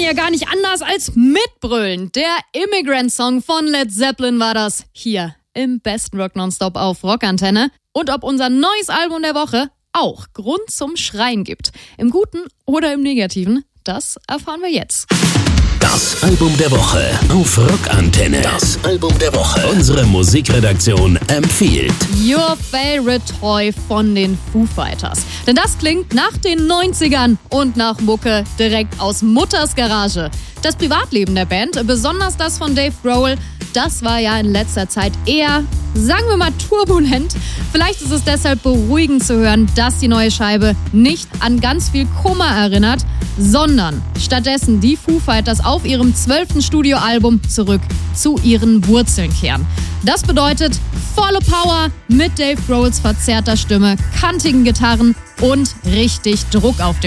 ja gar nicht anders als mitbrüllen. Der Immigrant-Song von Led Zeppelin war das. Hier im besten Rock Nonstop auf Rockantenne. Und ob unser neues Album der Woche auch Grund zum Schreien gibt. Im Guten oder im Negativen, das erfahren wir jetzt. Das Album der Woche auf Rockantenne. Das Album der Woche. Unsere Musikredaktion empfiehlt Your Favorite Toy von den Foo Fighters. Denn das klingt nach den 90ern und nach Mucke direkt aus Mutters Garage. Das Privatleben der Band, besonders das von Dave Grohl, das war ja in letzter Zeit eher, sagen wir mal, turbulent. Vielleicht ist es deshalb beruhigend zu hören, dass die neue Scheibe nicht an ganz viel Kummer erinnert, sondern stattdessen die Foo Fighters auf ihrem 12. Studioalbum zurück zu ihren Wurzeln kehren. Das bedeutet volle Power mit Dave Grohls verzerrter Stimme, kantigen Gitarren und richtig Druck auf dem